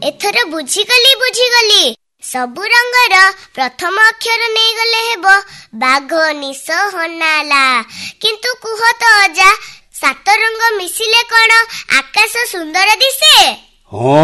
ଏଥର ବୁଝିଗଲି। ସବୁ ରଙ୍ଗର ପ୍ରଥମ ଅକ୍ଷର ନେଇଗଲେ ହେବ ବାଘ ନିଶ ହନାଲା। କିନ୍ତୁ କୁହ ତ ଅଜା, 7 ରଙ୍ଗ ମିଶିଲେ କଣ ଆକାଶ ସୁନ୍ଦର ଦିଶେ? ହଁ